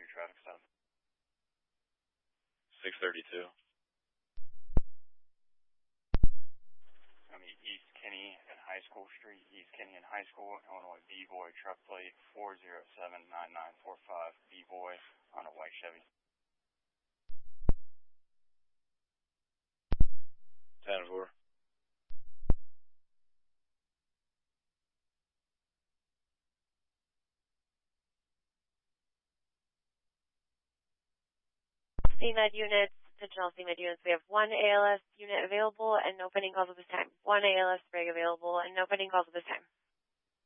your traffic stop? 632. East Kenny and High School Street, East Kenny and High School, Illinois, B-Boy, truck plate 4079945, B-Boy on a white Chevy. 10-4. CMed units, attention all CMed units. We have one ALS unit available and no pending calls at this time. One ALS rig available and no pending calls at this time.